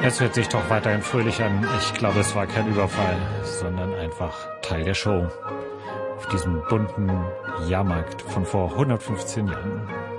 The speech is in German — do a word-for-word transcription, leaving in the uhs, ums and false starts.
Es hört sich doch weiterhin fröhlich an. Ich glaube, es war kein Überfall, sondern einfach Teil der Show. Auf diesem bunten Jahrmarkt von vor hundertfünfzehn Jahren.